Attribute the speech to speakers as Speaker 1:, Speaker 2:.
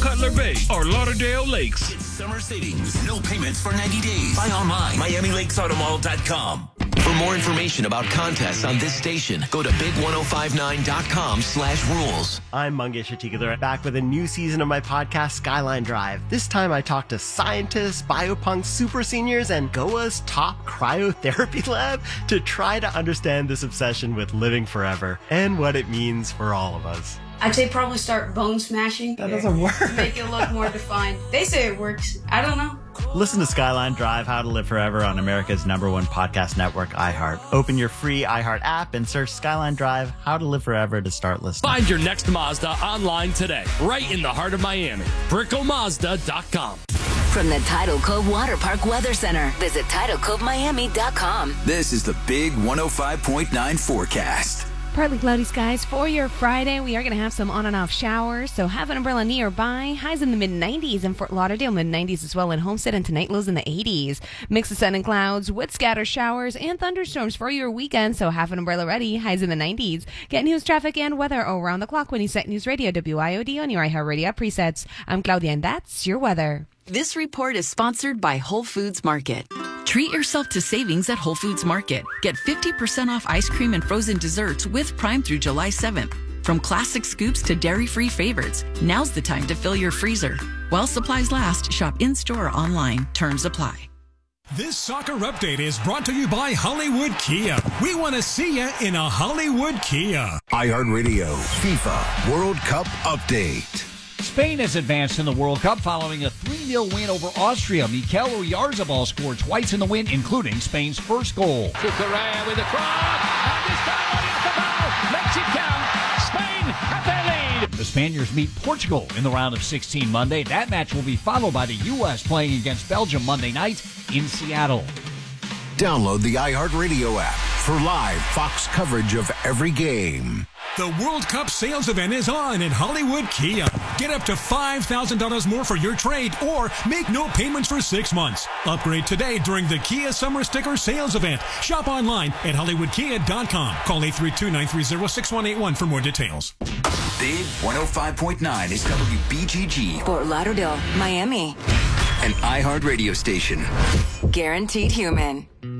Speaker 1: Cutler Bay, or Lauderdale Lakes.
Speaker 2: It's summer savings. No payments for 90 days. Buy online. MiamiLakesAutomall.com. For more information about contests on this station, go to big1059.com/rules.
Speaker 3: I'm Mangesh Atikadar, back with a new season of my podcast, Skyline Drive. This time I talk to scientists, biopunk super seniors, and Goa's top cryotherapy lab to try to understand this obsession with living forever and what it means for all of us.
Speaker 4: I'd say probably start bone smashing.
Speaker 3: That doesn't work.
Speaker 4: To make it look more defined. They say it works. I don't know.
Speaker 5: Listen to Skyline Drive, How to Live Forever on America's #1 podcast network, iHeart. Open your free iHeart app and search Skyline Drive, How to Live Forever to start listening.
Speaker 1: Find your next Mazda online today, right in the heart of Miami. BrickleMazda.com.
Speaker 6: From the Tidal Cove Water Park Weather Center, visit TidalCoveMiami.com.
Speaker 2: This is the Big 105.9 forecast.
Speaker 7: Partly cloudy skies for your Friday. We are going to have some on and off showers, so have an umbrella nearby. Highs in the mid-90s in Fort Lauderdale, mid-90s as well in Homestead, and tonight lows in the 80s. Mix of sun and clouds with scattered showers and thunderstorms for your weekend, so have an umbrella ready. Highs in the 90s. Get news, traffic, and weather around the clock when you set News Radio WIOD on your iHeartRadio presets. I'm Claudia, and that's your weather.
Speaker 8: This report is sponsored by Whole Foods Market. Treat yourself to savings at Whole Foods Market. Get 50% off ice cream and frozen desserts with Prime through July 7th. From classic scoops to dairy-free favorites, now's the time to fill your freezer. While supplies last, shop in-store or online. Terms apply.
Speaker 9: This soccer update is brought to you by Hollywood Kia. We want to see you in a Hollywood Kia.
Speaker 10: iHeartRadio FIFA World Cup update.
Speaker 11: Spain has advanced in the World Cup following a 3-0 win over Austria. Mikel Oyarzabal scored twice in the win, including Spain's first goal.
Speaker 1: To Correa with the cross, and this time Oyarzabal makes it count. Spain have their lead.
Speaker 11: The Spaniards meet Portugal in the round of 16 Monday. That match will be followed by the U.S. playing against Belgium Monday night in Seattle.
Speaker 10: Download the iHeartRadio app for live Fox coverage of every game.
Speaker 9: The World Cup sales event is on at Hollywood Kia. Get up to $5,000 more for your trade or make no payments for 6 months. Upgrade today during the Kia Summer Sticker Sales Event. Shop online at HollywoodKia.com. Call 832-930-6181 for more details.
Speaker 2: Big 105.9 is WBGG.
Speaker 6: Fort Lauderdale, Miami.
Speaker 2: An iHeart radio station.
Speaker 6: Guaranteed human.